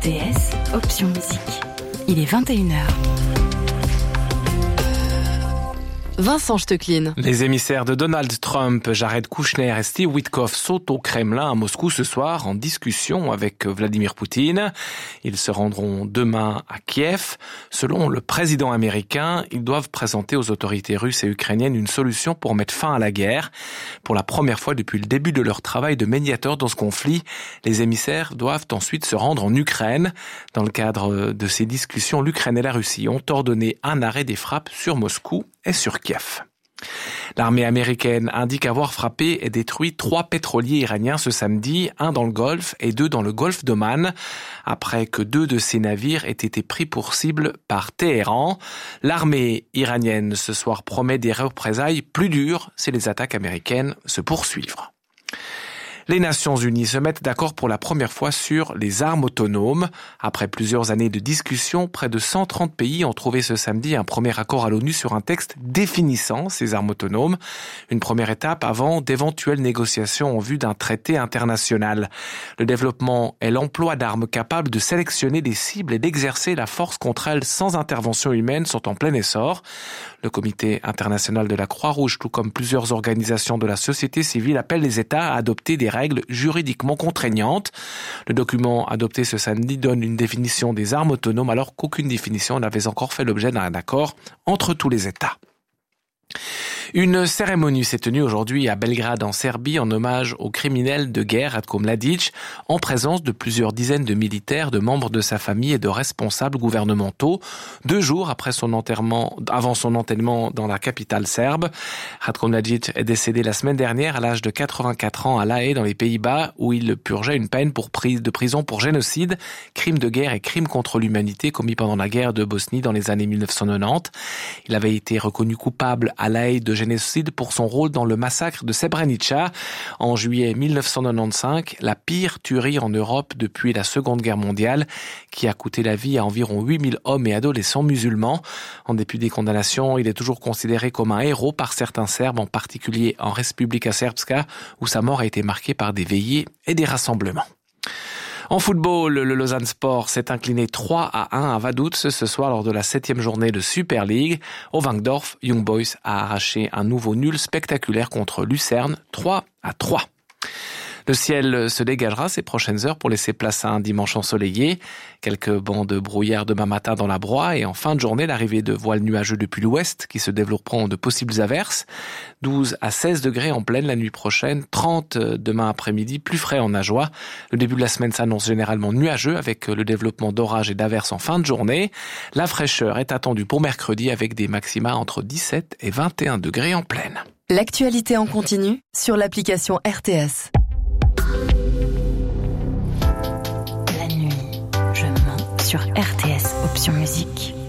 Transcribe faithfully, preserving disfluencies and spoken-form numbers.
T S, option musique. Il est vingt et une heures. Vincent Stechlin. Les émissaires de Donald Trump, Jared Kushner et Steve Witkoff sautent au Kremlin à Moscou ce soir en discussion avec Vladimir Poutine. Ils se rendront demain à Kiev. Selon le président américain, ils doivent présenter aux autorités russes et ukrainiennes une solution pour mettre fin à la guerre. Pour la première fois depuis le début de leur travail de médiateur dans ce conflit, les émissaires doivent ensuite se rendre en Ukraine. Dans le cadre de ces discussions, l'Ukraine et la Russie ont ordonné un arrêt des frappes sur Moscou et sur Kiev. L'armée américaine indique avoir frappé et détruit trois pétroliers iraniens ce samedi, un dans le Golfe et deux dans le Golfe d'Oman, après que deux de ces navires aient été pris pour cible par Téhéran. L'armée iranienne ce soir promet des représailles plus dures si les attaques américaines se poursuivent. Les Nations Unies se mettent d'accord pour la première fois sur les armes autonomes. Après plusieurs années de discussions, près de cent trente pays ont trouvé ce samedi un premier accord à l'ONU sur un texte définissant ces armes autonomes. Une première étape avant d'éventuelles négociations en vue d'un traité international. Le développement et l'emploi d'armes capables de sélectionner des cibles et d'exercer la force contre elles sans intervention humaine sont en plein essor. Le Comité international de la Croix-Rouge, tout comme plusieurs organisations de la société civile, appellent les États à adopter des règles juridiquement contraignantes. Le document adopté ce samedi donne une définition des armes autonomes alors qu'aucune définition n'avait encore fait l'objet d'un accord entre tous les États. Une cérémonie s'est tenue aujourd'hui à Belgrade en Serbie en hommage au criminel de guerre Ratko Mladic, en présence de plusieurs dizaines de militaires, de membres de sa famille et de responsables gouvernementaux, deux jours après son enterrement, avant son enterrement dans la capitale serbe. Ratko Mladic est décédé la semaine dernière à l'âge de quatre-vingt-quatre ans à La Haye dans les Pays-Bas, où il purgeait une peine pour prise de prison pour génocide, crime de guerre et crime contre l'humanité commis pendant la guerre de Bosnie dans les années mille neuf cent quatre-vingt-dix. Il avait été reconnu coupable à La Haye de génocide pour son rôle dans le massacre de Srebrenica en juillet mille neuf cent quatre-vingt-quinze, la pire tuerie en Europe depuis la Seconde Guerre mondiale, qui a coûté la vie à environ huit mille hommes et adolescents musulmans. En dépit des condamnations, il est toujours considéré comme un héros par certains Serbes, en particulier en Republika Srpska, où sa mort a été marquée par des veillées et des rassemblements. En football, le Lausanne Sport s'est incliné trois à un à Vaduz ce soir lors de la septième journée de Super League. Au Wankdorf, Young Boys a arraché un nouveau nul spectaculaire contre Lucerne, trois à trois. Le ciel se dégagera ces prochaines heures pour laisser place à un dimanche ensoleillé. Quelques bancs de brouillard demain matin dans la Broye et en fin de journée, l'arrivée de voiles nuageux depuis l'ouest qui se développeront de possibles averses. douze à seize degrés en pleine la nuit prochaine, trente demain après-midi, plus frais en Ajoie. Le début de la semaine s'annonce généralement nuageux avec le développement d'orages et d'averses en fin de journée. La fraîcheur est attendue pour mercredi avec des maxima entre dix-sept et vingt et un degrés en pleine. L'actualité en continu sur l'application R T S. La nuit, je mens sur R T S, option musique.